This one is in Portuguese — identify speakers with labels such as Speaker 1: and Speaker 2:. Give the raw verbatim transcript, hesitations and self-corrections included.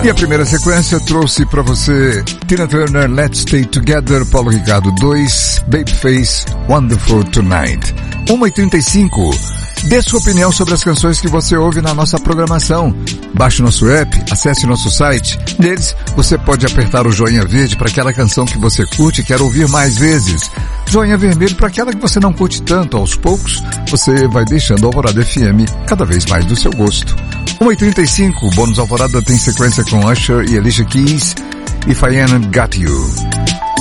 Speaker 1: E a primeira sequência trouxe pra você Tina Turner, Let's Stay Together, Paulo Ricardo dois, Babyface, Wonderful Tonight. uma e trinta e cinco. Dê sua opinião sobre as canções que você ouve na nossa programação. Baixe nosso app, acesse nosso site. Neles, você pode apertar o joinha verde para aquela canção que você curte e quer ouvir mais vezes. Joinha vermelho para aquela que você não curte tanto. Aos poucos, você vai deixando a Alvorada F M cada vez mais do seu gosto. uma e trinta e cinco, o Bônus Alvorada tem sequência com Usher e Alicia Keys. If I Ain't Got You.